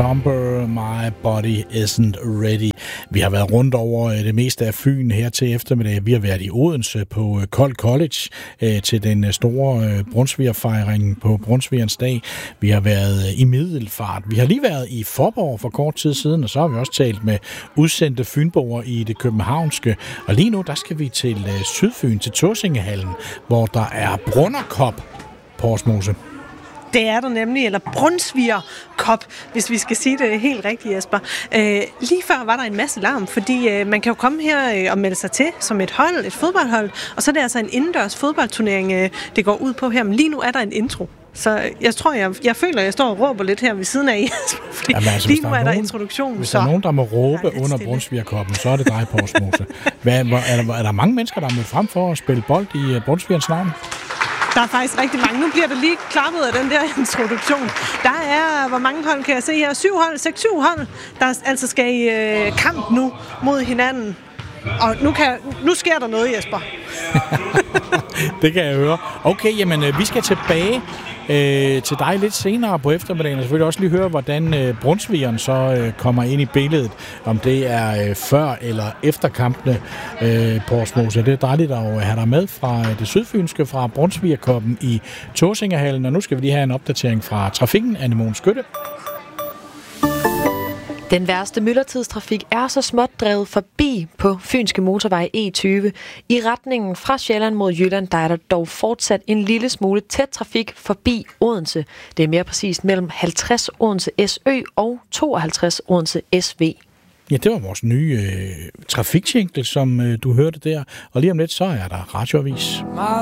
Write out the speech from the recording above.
Number, my body isn't ready. Vi har været rundt over det meste af Fyn her til eftermiddag. Vi har været i Odense på Kold College til den store brunsvigerfejring på Brunsvigerens dag. Vi har været i Middelfart. Vi har lige været i Faaborg for kort tid siden, og så har vi også talt med udsendte fynboer i det københavnske. Og lige nu, der skal vi til Sydfyn, til Tåsingehallen, hvor der er Brunnerkop på Årsmose. Det er der nemlig, eller Brunsvigerkop, hvis vi skal sige det helt rigtigt, Jesper. Lige før var der en masse larm, fordi man kan jo komme her og melde sig til som et hold, et fodboldhold, og så er det altså en indendørs fodboldturnering, det går ud på her. Men lige nu er der en intro. Så jeg tror, jeg føler, at jeg står og råber lidt her ved siden af Jesper, fordi altså, lige nu er der introduktion. Hvis der er nogen, der må råbe under Brunsvigerkoppen, så er det dig på Årsmose. Er der mange mennesker, der er mødt frem for at spille bold i Brunsvigerens navn? Der er faktisk rigtig mange. Nu bliver der lige klappet af den der introduktion. Der er, hvor mange hold kan jeg se her? 6-7 hold, der altså skal i kamp nu mod hinanden. Og nu sker der noget, Jesper. Det kan jeg høre. Okay, jamen vi skal tilbage til dig lidt senere på eftermiddagen, og selvfølgelig også lige høre, hvordan Brunsvigeren så kommer ind i billedet, om det er før eller efter kampene på Årsmose. Det er dejligt at have dig med fra det sydfynske, fra Brunsvigerkoppen i Tåsingehallen, og nu skal vi lige have en opdatering fra trafikken. Anne-Mone Skytte. Den værste myldretidstrafik er så småt drevet forbi på Fynske Motorvej E20. I retningen fra Sjælland mod Jylland, der er der dog fortsat en lille smule tæt trafik forbi Odense. Det er mere præcist mellem 50 Odense SØ og 52 Odense SV. Ja, det var vores nye trafikjingle, som du hørte der. Og lige om lidt, så er der radioavis.